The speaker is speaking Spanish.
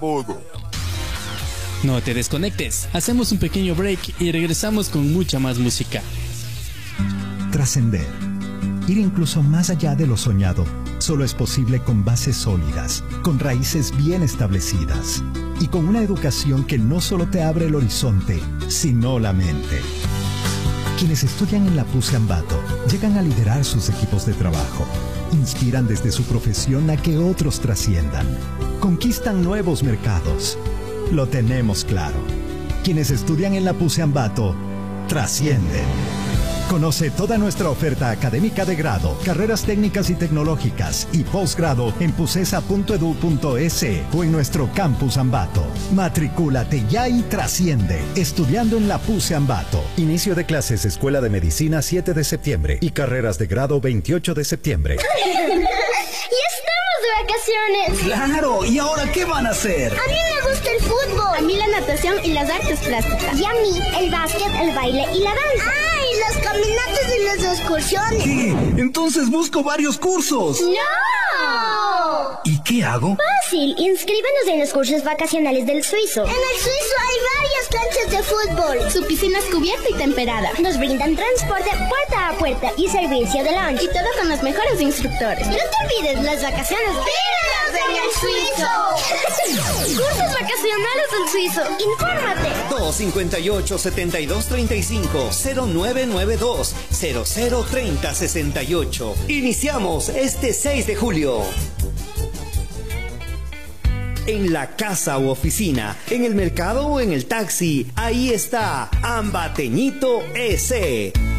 Pudo. No te desconectes, hacemos un pequeño break y regresamos con mucha más música. Trascender. Ir incluso más allá de lo soñado, solo es posible con bases sólidas, con raíces bien establecidas y con una educación que no solo te abre el horizonte, sino la mente. Quienes estudian en la PUCE Ambato llegan a liderar sus equipos de trabajo, inspiran desde su profesión a que otros trasciendan, conquistan nuevos mercados. Lo tenemos claro. Quienes estudian en la PUCE Ambato trascienden. Conoce toda nuestra oferta académica de grado, carreras técnicas y tecnológicas y posgrado en pucesa.edu.es o en nuestro campus Ambato. Matricúlate ya y trasciende, estudiando en la PUCE Ambato. Inicio de clases Escuela de Medicina 7 de septiembre y carreras de grado 28 de septiembre. Vacaciones. ¡Claro! ¿Y ahora qué van a hacer? A mí me gusta el fútbol. A mí la natación y las artes plásticas. Y a mí el básquet, el baile y la danza. ¡Ah! Y las caminatas y las excursiones. ¿Qué? Entonces busco varios cursos. ¡No! ¿Y qué hago? Fácil. Inscríbanos en los cursos vacacionales del Suizo. En el Suizo hay varias canchas de fútbol. Su piscina es cubierta y temperada. Nos brindan transporte puerta a puerta y servicio de lunch. Y todo con los mejores instructores. No te olvides las vacaciones. ¡Vívelas en el Suizo! Cursos vacacionales del Suizo. Infórmate. 258-7235-0992-003068. Iniciamos este 6 de julio. En la casa u oficina, en el mercado o en el taxi, ahí está Ambateñito S.